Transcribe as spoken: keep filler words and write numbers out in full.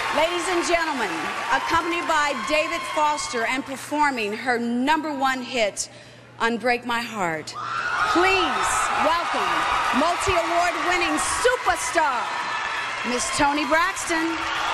Ladies and gentlemen, accompanied by David Foster and performing her number one hit, Unbreak My Heart, please welcome multi-award winning superstar, Miss Toni Braxton.